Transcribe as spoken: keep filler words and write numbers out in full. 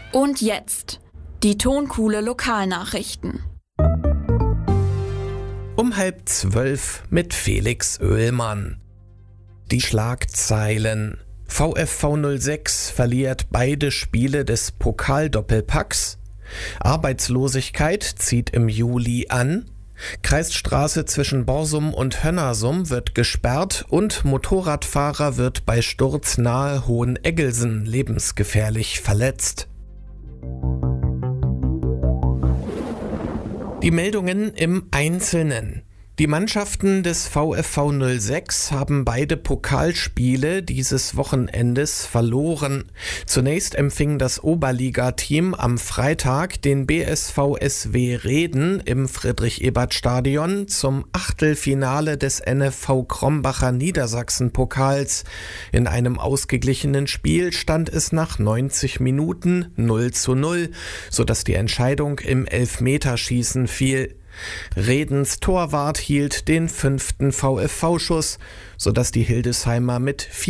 Und jetzt die Tonkuhle Lokalnachrichten. Um halb zwölf mit Felix Oehlmann. Die Schlagzeilen: VfV null sechs verliert beide Spiele des Pokaldoppelpacks. Arbeitslosigkeit zieht im Juli an. Kreisstraße zwischen Borsum und Hönnersum wird gesperrt und Motorradfahrer wird bei Sturz nahe Hoheneggelsen lebensgefährlich verletzt. Die Meldungen im Einzelnen. Die Mannschaften des VfV null sechs haben beide Pokalspiele dieses Wochenendes verloren. Zunächst empfing das Oberligateam am Freitag den B S V S W Reden im Friedrich-Ebert-Stadion zum Achtelfinale des N F V Krombacher Niedersachsen-Pokals. In einem ausgeglichenen Spiel stand es nach neunzig Minuten null zu null, sodass die Entscheidung im Elfmeterschießen fiel. Redens Torwart hielt den fünften VfV-Schuss, sodass die Hildesheimer mit